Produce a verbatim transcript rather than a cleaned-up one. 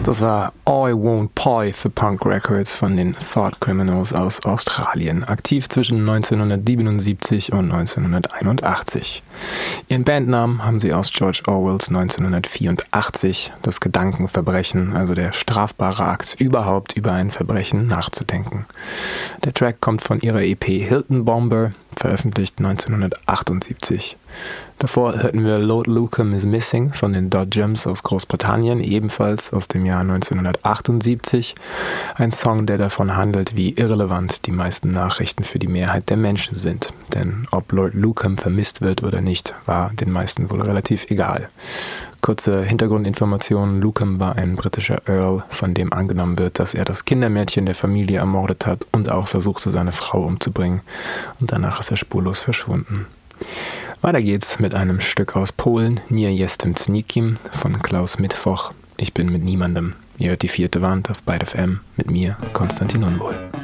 Das war I Won't Pie für Punk Records von den Thought Criminals aus Australien, aktiv zwischen neunzehnhundertsiebenundsiebzig und neunzehnhunderteinundachtzig. Ihren Bandnamen haben sie aus George Orwells neunzehnhundertvierundachtzig, das Gedankenverbrechen, also der strafbare Akt, überhaupt über ein Verbrechen nachzudenken. Der Track kommt von ihrer E P Hilton Bomber, veröffentlicht neunzehnhundertachtundsiebzig. Davor hörten wir Lord Lukum is Missing von den Dodgems aus Großbritannien, ebenfalls aus dem Jahr neunzehnhundertachtundsiebzig. Ein Song, der davon handelt, wie irrelevant die meisten Nachrichten für die Mehrheit der Menschen sind. Denn ob Lord Lukum vermisst wird oder nicht, war den meisten wohl relativ egal. Kurze Hintergrundinformation: Lukum war ein britischer Earl, von dem angenommen wird, dass er das Kindermädchen der Familie ermordet hat und auch versuchte, seine Frau umzubringen. Und danach ist er spurlos verschwunden. Weiter geht's mit einem Stück aus Polen, Nie jestem z nikim von Klaus Mittwoch. Ich bin mit niemandem. Ihr hört die vierte Wand auf Byte F M mit mir, Konstantin Unwohl.